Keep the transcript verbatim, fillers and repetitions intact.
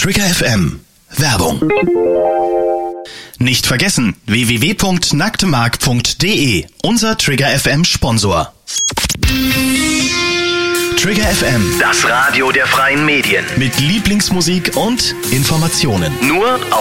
Trigger F M. Werbung. Nicht vergessen, w w w punkt nacktemark punkt de, unser Trigger F M Sponsor. Trigger F M, das Radio der freien Medien. mit Lieblingsmusik und Informationen. Nur auf